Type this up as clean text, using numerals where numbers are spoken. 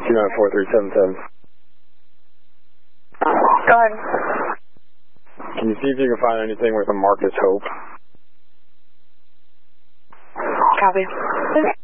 294-377. Go ahead. Can you see if you can find anything with a Marcus Hope? Copy.